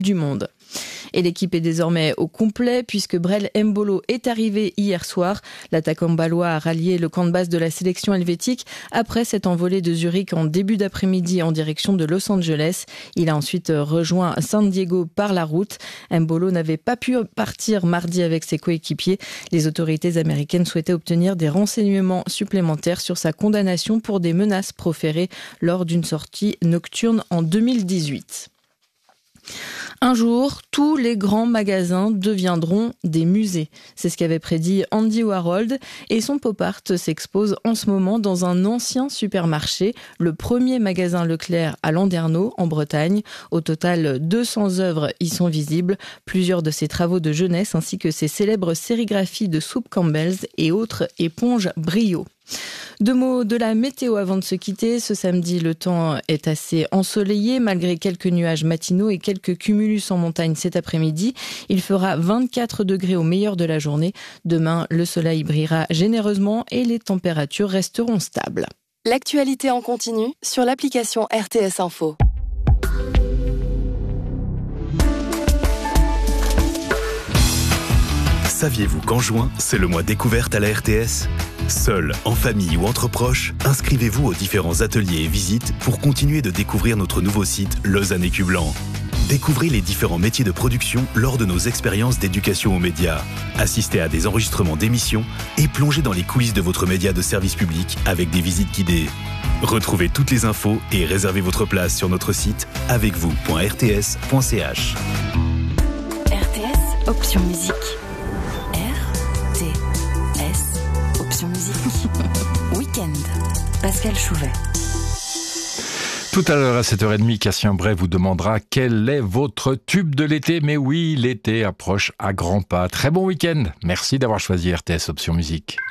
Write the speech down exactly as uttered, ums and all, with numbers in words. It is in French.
du Monde. Et l'équipe est désormais au complet puisque Brel Embolo est arrivé hier soir. L'attaquant bâlois a rallié le camp de base de la sélection helvétique après s'être envolé de Zurich en début d'après-midi en direction de Los Angeles. Il a ensuite rejoint San Diego par la route. Embolo n'avait pas pu partir mardi avec ses coéquipiers. Les autorités américaines souhaitaient obtenir des renseignements supplémentaires sur sa condamnation pour des menaces proférées lors d'une sortie nocturne en deux mille dix-huit. Un jour, tous les grands magasins deviendront des musées. C'est ce qu'avait prédit Andy Warhol et son pop art s'expose en ce moment dans un ancien supermarché, le premier magasin Leclerc à Landerneau, en Bretagne. Au total, deux cents œuvres y sont visibles, plusieurs de ses travaux de jeunesse ainsi que ses célèbres sérigraphies de soupe Campbell's et autres éponges Brio. Deux mots de la météo avant de se quitter. Ce samedi, le temps est assez ensoleillé malgré quelques nuages matinaux et quelques cumulus en montagne cet après-midi. Il fera vingt-quatre degrés au meilleur de la journée. Demain, le soleil brillera généreusement et les températures resteront stables. L'actualité en continu sur l'application R T S Info. Saviez-vous qu'en juin, c'est le mois découverte à la R T S ? Seul, en famille ou entre proches, inscrivez-vous aux différents ateliers et visites pour continuer de découvrir notre nouveau site Lausanne Écu Blanc. Découvrez les différents métiers de production lors de nos expériences d'éducation aux médias. Assistez à des enregistrements d'émissions et plongez dans les coulisses de votre média de service public avec des visites guidées. Retrouvez toutes les infos et réservez votre place sur notre site avec vous point r t s point c h. R T S, option musique. R T S, option musique. Week-end. Pascal Chouvet. Tout à l'heure à sept heures trente, Cassien Bray vous demandera quel est votre tube de l'été. Mais oui, l'été approche à grands pas. Très bon week-end. Merci d'avoir choisi R T S Option Musique.